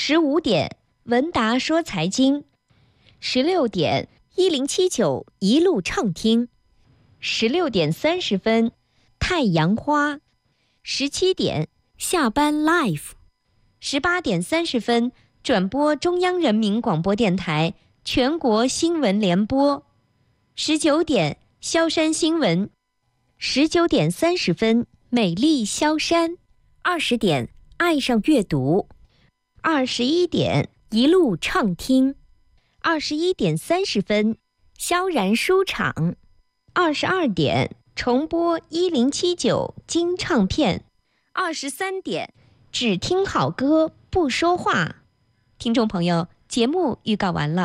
15点文达说财经，16点1079一路畅听，16点30分太阳花，17点下班 live， 18点30分转播中央人民广播电台全国新闻联播，19点萧山新闻，19点30分美丽萧山，20点爱上阅读，21点一路畅听，21点30分萧然书场，22点重播1079金唱片，23点只听好歌不说话。听众朋友，节目预告完了。